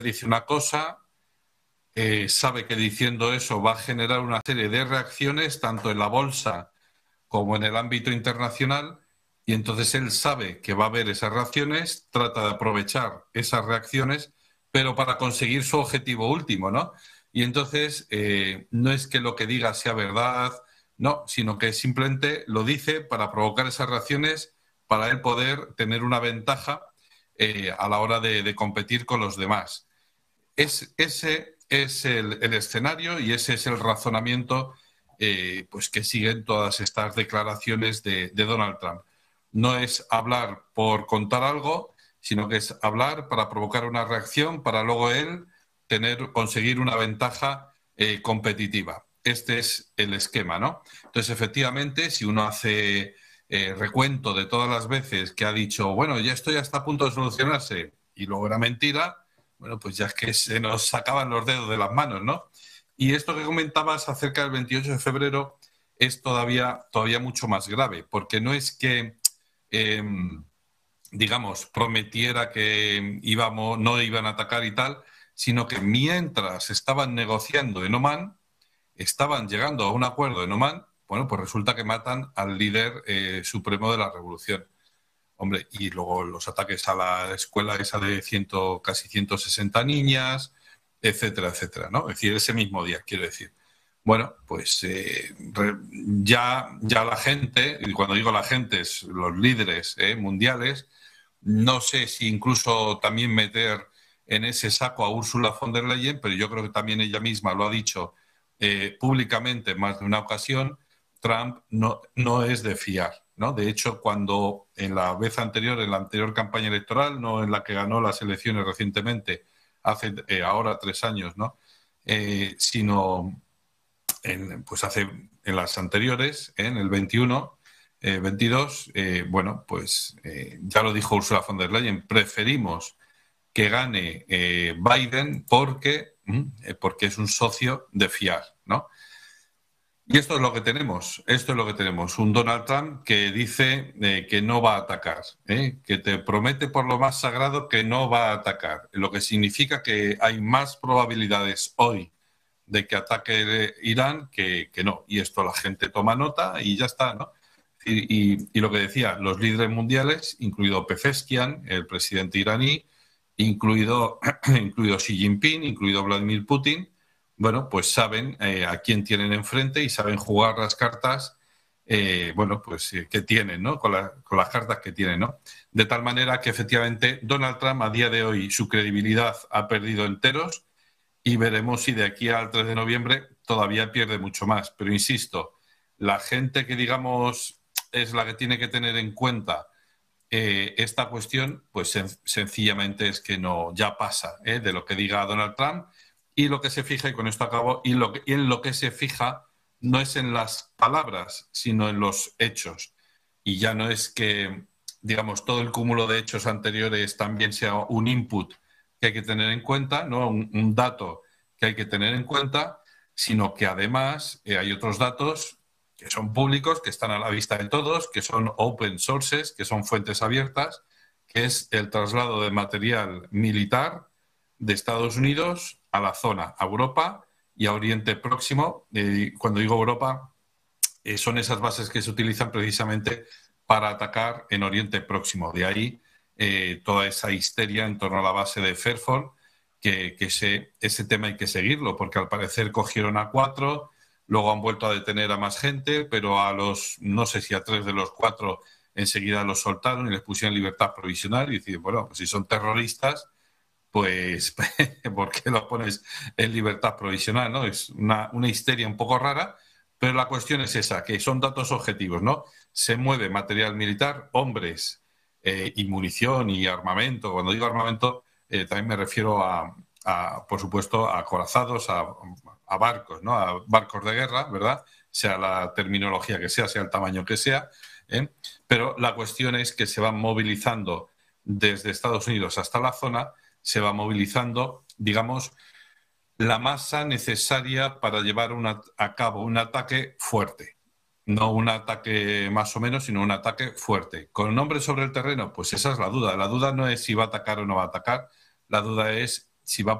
dice una cosa, sabe que diciendo eso va a generar una serie de reacciones tanto en la bolsa como en el ámbito internacional, y entonces él sabe que va a haber esas reacciones, trata de aprovechar esas reacciones, pero para conseguir su objetivo último, ¿no? Y entonces no es que lo que diga sea verdad, no, sino que simplemente lo dice para provocar esas reacciones, para él poder tener una ventaja a la hora de competir con los demás. Ese es el escenario y ese es el razonamiento pues que siguen todas estas declaraciones de Donald Trump. No es hablar por contar algo, sino que es hablar para provocar una reacción, para luego él conseguir una ventaja competitiva. Este es el esquema, ¿no? Entonces, efectivamente, si uno hace recuento de todas las veces que ha dicho, bueno, ya estoy hasta a punto de solucionarse, y luego era mentira, bueno, pues ya es que se nos sacaban los dedos de las manos, ¿no? Y esto que comentabas acerca del 28 de febrero es todavía mucho más grave, porque no es que, eh, digamos, prometiera que no iban a atacar y tal, sino que mientras estaban negociando en Omán, estaban llegando a un acuerdo en Omán, bueno, pues resulta que matan al líder supremo de la revolución. Hombre, y luego los ataques a la escuela esa de casi 160 niñas, etcétera, etcétera, ¿no? Es decir, ese mismo día, quiero decir. Bueno, pues ya la gente, y cuando digo la gente, es los líderes mundiales, no sé si incluso también meter en ese saco a Ursula von der Leyen, pero yo creo que también ella misma lo ha dicho públicamente en más de una ocasión. Trump no es de fiar, ¿no? De hecho, cuando en la vez anterior, en la anterior campaña electoral, no en la que ganó las elecciones recientemente, hace ahora 3 años, ¿no? Sino pues en las anteriores, en el 21, 22, bueno, pues ya lo dijo Ursula von der Leyen, preferimos que gane Biden porque es un socio de fiar, ¿no? Y esto es lo que tenemos, un Donald Trump que dice que no va a atacar, que te promete por lo más sagrado que no va a atacar, lo que significa que hay más probabilidades hoy de que ataque Irán que no. Y esto la gente toma nota y ya está, ¿no? Y lo que decía, los líderes mundiales, incluido Pezeshkian, el presidente iraní, incluido Xi Jinping, incluido Vladimir Putin, bueno, pues saben a quién tienen enfrente y saben jugar las cartas, bueno, pues que tienen, ¿no? Con las cartas que tienen, ¿no? De tal manera que efectivamente Donald Trump a día de hoy su credibilidad ha perdido enteros y veremos si de aquí al 3 de noviembre todavía pierde mucho más. Pero insisto, la gente que digamos es la que tiene que tener en cuenta esta cuestión, pues sencillamente es que no, ya pasa de lo que diga Donald Trump, y lo que se fija, y con esto acabo, y en lo que se fija no es en las palabras, sino en los hechos. Y ya no es que, digamos, todo el cúmulo de hechos anteriores también sea un input que hay que tener en cuenta, ¿no? Un dato que hay que tener en cuenta, sino que además hay otros datos que son públicos, que están a la vista de todos, que son open sources, que son fuentes abiertas, que es el traslado de material militar de Estados Unidos a la zona, a Europa y a Oriente Próximo. Cuando digo Europa, son esas bases que se utilizan precisamente para atacar en Oriente Próximo. De ahí toda esa histeria en torno a la base de Fairford, que ese tema hay que seguirlo, porque al parecer cogieron a 4, luego han vuelto a detener a más gente, pero no sé si a 3 de los 4 enseguida los soltaron y les pusieron libertad provisional y decir, bueno, pues si son terroristas, pues ¿por qué los pones en libertad provisional? ¿No? Es una histeria un poco rara, pero la cuestión es esa, que son datos objetivos, ¿no? Se mueve material militar, hombres y munición y armamento. Cuando digo armamento, también me refiero por supuesto, a acorazados, a barcos, ¿no? A barcos de guerra, ¿verdad? Sea la terminología que sea el tamaño que sea, ¿eh? Pero la cuestión es que se van movilizando desde Estados Unidos hasta la zona, se va movilizando, digamos, la masa necesaria para llevar a cabo un ataque fuerte. No un ataque más o menos, sino un ataque fuerte. ¿Con hombres sobre el terreno? Pues esa es la duda. La duda no es si va a atacar o no va a atacar. La duda es si va